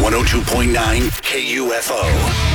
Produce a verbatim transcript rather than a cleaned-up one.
one oh two point nine K U F O.